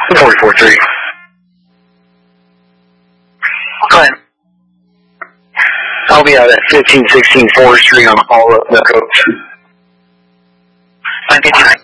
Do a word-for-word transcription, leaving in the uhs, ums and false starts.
forty-four three. Go ahead. I'll be out at fifteen sixteen Forest Street on the follow-up, no coach. nine fifty-nine.